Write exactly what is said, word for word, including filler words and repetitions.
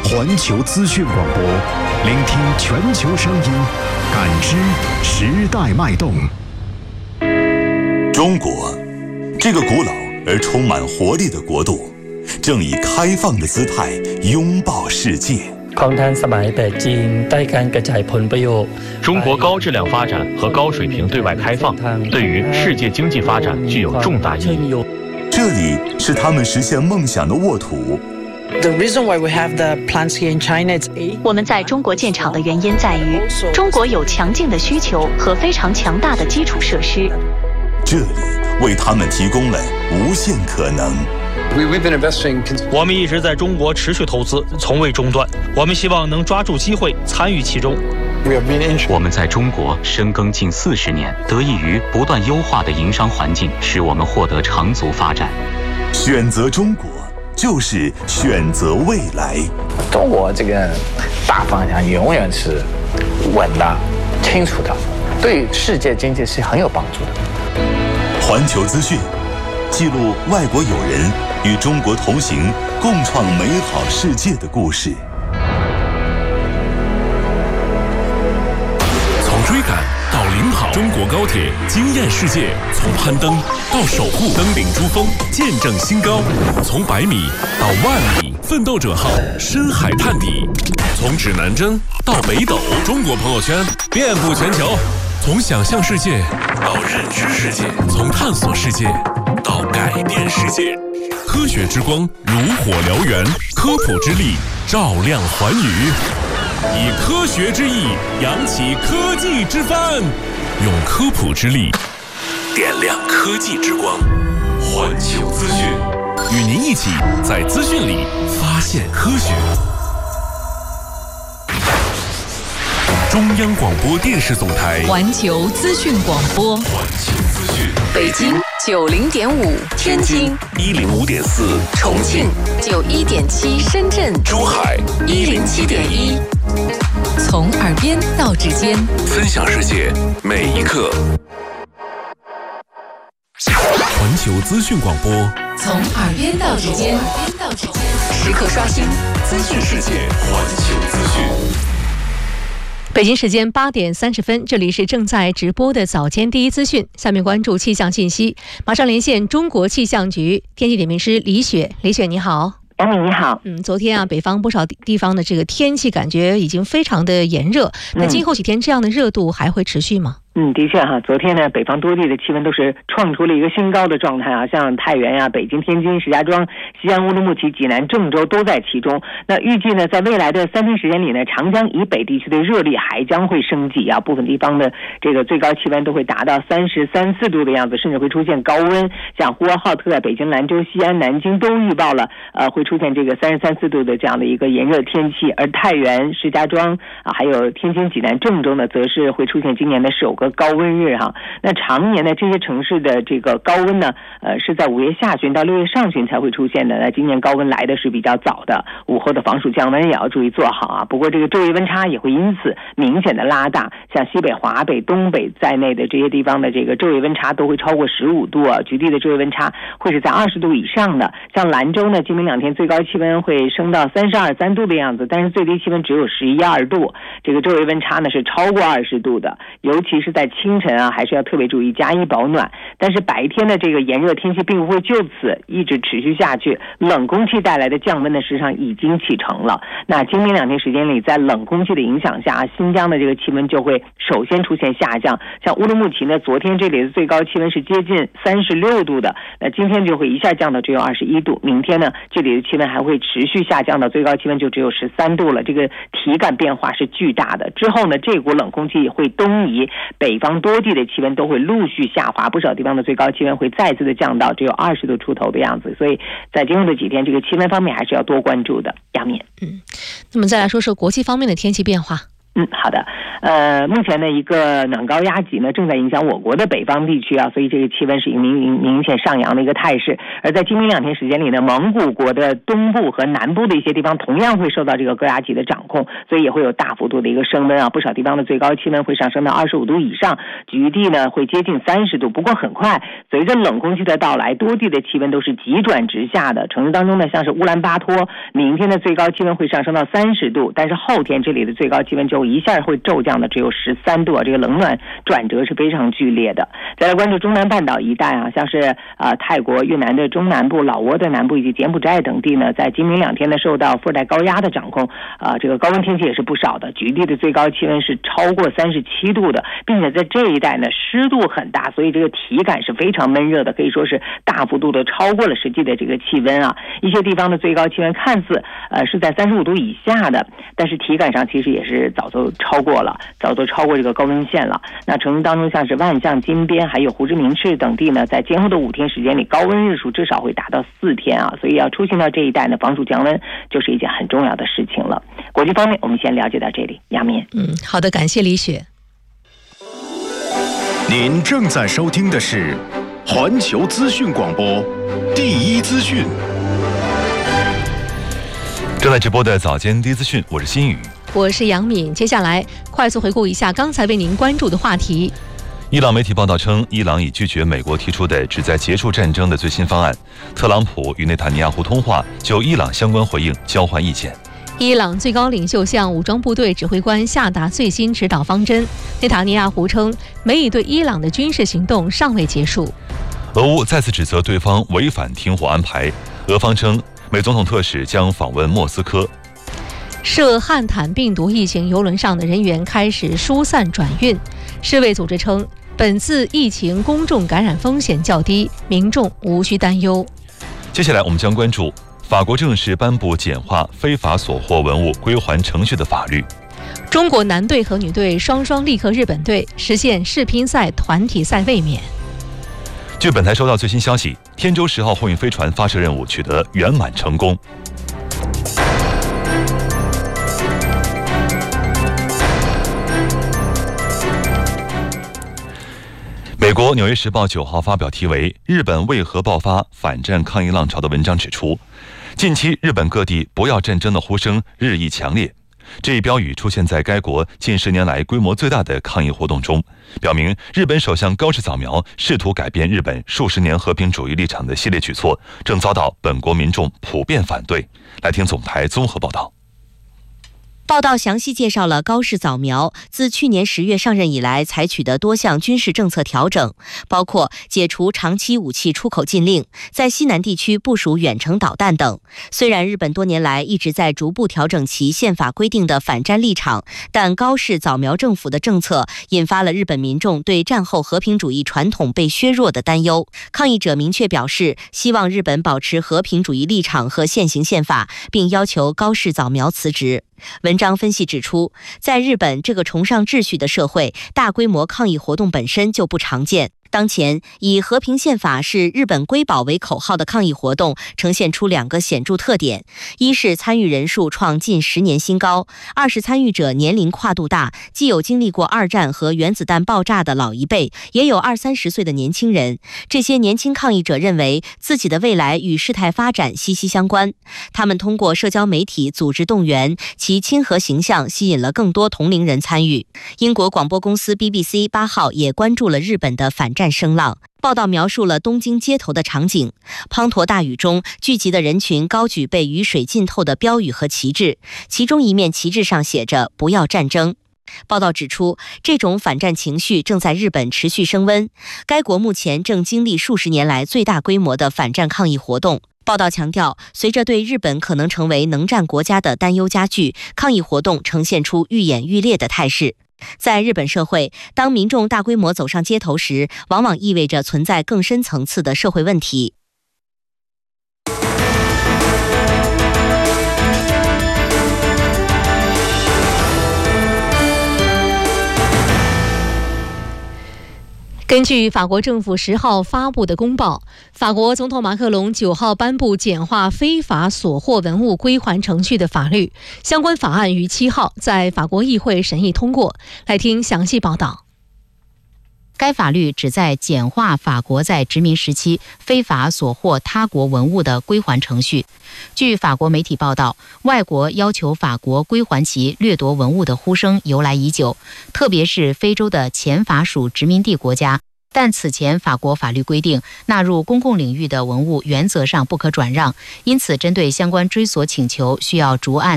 环球资讯广播，聆听全球声音，感知时代脉动。 中国，这个古老而充满活力的国度，正以开放的姿态拥抱世界。 ของทันสมัยแบบจีนได้การกระจายผลประโยชน์。 中国高质量发展和高水平对外开放，对于世界经济发展具有重大意义。 这里是他们实现梦想的沃土。 The reason why we have the plants here in China is 我们在中国建厂的原因在于，中国有强劲的需求和非常强大的基础设施。 这里为他们提供了无限可能。 我们一直在中国持续投资，从未中断。我们希望能抓住机会，参与其中。 我们在中国深耕近四十年，得益于不断优化的营商环境，使我们获得长足发展。 选择中国，就是选择未来。 中国这个大方向永远是稳的、清楚的，对世界经济是很有帮助的。 环球资讯记录外国友人与中国同行，共创美好世界的故事。 从追赶到领跑，中国高铁惊艳世界；从攀登到守护，登顶珠峰，见证新高；从百米到万米，奋斗者号深海探底；从指南针到北斗，中国朋友圈遍布全球。从想象世界到认知世界，从探索世界到改变世界。科学之光如火燎原，科普之力照亮寰宇。以科学之翼扬起科技之帆，用科普之力点亮科技之光。环球资讯，与您一起在资讯里发现科学。中央广播电视总台环球资讯广播， 环球资讯， 北京九零点五，天津一零五点四， 重庆九一点七，深圳珠海一零七点一。从耳边到指尖， 分享世界每一刻。环球资讯广播， 从耳边到指尖，时刻刷新资讯世界。 环球资讯。 北京时间八点三十分，这里是正在直播的早间第一资讯。下面关注气象信息，马上连线中国气象局天气点评师李雪。李雪你好。 杨敏你好。 嗯，昨天啊，北方不少地方的这个天气感觉已经非常的炎热，那今后几天这样的热度还会持续吗？ 嗯，的确哈，昨天呢，北方多地的气温都是创出了一个新高的状态啊，像太原呀、北京、天津、石家庄、西安、乌鲁木齐、济南、郑州都在其中。那预计呢，在未来的三天时间里呢，长江以北地区的热力还将会升级啊，部分地方的这个最高气温都会达到三十三四度的样子，甚至会出现高温。像呼和浩特、北京、兰州、西安、南京都预报了，呃，会出现这个三十三四度的这样的一个炎热天气。而太原、石家庄啊，还有天津、济南、郑州呢，则是会出现今年的首个高温日哈。那常年呢，这些城市的这个高温呢，呃，是在五月下旬到六月上旬才会出现的。那今年高温来的是比较早的，午后的防暑降温也要注意做好啊。不过这个昼夜温差也会因此明显的拉大，像西北、华北、东北在内的这些地方的这个昼夜温差都会超过十五度啊，局地的昼夜温差会是在二十度以上的。像兰州呢，今明两天最高气温会升到三十二三度的样子，但是最低气温只有十一二度，这个昼夜温差呢是超过二十度的，尤其是在清晨啊，还是要特别注意加衣保暖。但是白天的这个炎热天气并不会就此一直持续下去，冷空气带来的降温呢，实际上已经启程了。那今明两天时间里，在冷空气的影响下，新疆的这个气温就会首先出现下降。像乌鲁木齐呢，昨天这里的最高气温是接近三十六度的，那今天就会一下降到只有二十一度。明天呢，这里的气温还会持续下降到最高气温就只有十三度了，这个体感变化是巨大的。之后呢，这股冷空气会东移，北方多地的气温都会陆续下滑，不少地方的最高气温会再次的降到只有二十度出头的样子。所以在今后的几天，这个气温方面还是要多关注的。杨敏， 嗯，那么再来说说国际方面的天气变化。 嗯，好的。 呃，目前的一个暖高压脊呢，正在影响我国的北方地区啊，所以这个气温是一个明明明显上扬的一个态势。而在今明两天时间里呢，蒙古国的东部和南部的一些地方同样会受到这个高压脊的掌控，所以也会有大幅度的一个升温啊，不少地方的最高气温会上升到二十五度以上，局地呢会接近三十度。不过很快，随着冷空气的到来，多地的气温都是急转直下的。城市当中呢，像是乌兰巴托，明天的最高气温会上升到三十度，但是后天这里的最高气温就一下会骤降的只有十三度啊，这个冷暖转折是非常剧烈的。再来关注中南半岛一带啊，像是啊、呃、泰国、越南的中南部、老挝的南部以及柬埔寨等地呢，在今明两天呢受到副热带高压的掌控，啊、呃、这个高温天气也是不少的，局地的最高气温是超过三十七度的，并且在这一带呢湿度很大，所以这个体感是非常闷热的，可以说是大幅度的超过了实际的这个气温啊。一些地方的最高气温看似呃是在三十五度以下的，但是体感上其实也是早都超过了，早都超过这个高温线了。那城市当中像是万象、金边还有胡志明市等地呢，在今后的五天时间里，高温日数至少会达到四天啊，所以要出行到这一带呢，防暑降温就是一件很重要的事情了。国际方面，我们先了解到这里。亚明， 嗯，好的，感谢李雪。 您正在收听的是环球资讯广播第一资讯。 正在直播的早间第一资讯，我是新宇， 我是杨敏。接下来快速回顾一下刚才为您关注的话题。 伊朗媒体报道称，伊朗已拒绝美国提出的旨在结束战争的最新方案。特朗普与内塔尼亚胡通话，就伊朗相关回应交换意见。 伊朗最高领袖向武装部队指挥官下达最新指导方针。内塔尼亚胡称，美以对伊朗的军事行动尚未结束。 俄乌再次指责对方违反停火安排，俄方称美总统特使将访问莫斯科。 涉汉坦病毒疫情邮轮上的人员开始疏散转运。世卫组织称，本次疫情公众感染风险较低，民众无需担忧。 接下来我们将关注法国正式颁布简化非法所获文物归还程序的法律。 中国男队和女队双双力克日本队，实现世乒赛团体赛卫冕。 据本台收到最新消息，天舟十号货运飞船发射任务取得圆满成功。美国《纽约时报》九号发表题为《日本为何爆发反战抗议浪潮》的文章，指出，近期日本各地不要战争的呼声日益强烈。这一标语出现在该国近十年来规模最大的抗议活动中，表明日本首相高市早苗试图改变日本数十年和平主义立场的系列举措，正遭到本国民众普遍反对。来听总台综合报道。 报道详细介绍了高市早苗自去年十月上任以来采取的多项军事政策调整，包括解除长期武器出口禁令，在西南地区部署远程导弹等。虽然日本多年来一直在逐步调整其宪法规定的反战立场，但高市早苗政府的政策引发了日本民众对战后和平主义传统被削弱的担忧。抗议者明确表示，希望日本保持和平主义立场和现行宪法，并要求高市早苗辞职。文章分析指出，在日本这个崇尚秩序的社会，大规模抗议活动本身就不常见。当前以和平宪法是日本瑰宝为口号的抗议活动呈现出两个显著特点：一是参与人数创近十年新高；二是参与者年龄跨度大，既有经历过二战和原子弹爆炸的老一辈，也有二三十岁的年轻人。这些年轻抗议者认为自己的未来与事态发展息息相关，他们通过社交媒体组织动员，其亲和形象吸引了更多同龄人参与。英国广播公司 B B C 八号也关注了日本的反战声浪。报道描述了东京街头的场景，滂沱大雨中聚集的人群高举被雨水浸透的标语和旗帜，其中一面旗帜上写着"不要战争"。报道指出，这种反战情绪正在日本持续升温，该国目前正经历数十年来最大规模的反战抗议活动。报道强调，随着对日本可能成为能战国家的担忧加剧，抗议活动呈现出愈演愈烈的态势。在日本社会，当民众大规模走上街头时，往往意味着存在更深层次的社会问题。 根据法国政府十号发布的公报，法国总统马克龙九号颁布简化非法所获文物归还程序的法律，相关法案于七号在法国议会审议通过。来听详细报道。 该法律旨在简化法国在殖民时期非法所获他国文物的归还程序。据法国媒体报道，外国要求法国归还其掠夺文物的呼声由来已久，特别是非洲的前法属殖民地国家。但此前法国法律规定，纳入公共领域的文物原则上不可转让，因此针对相关追索请求需要逐案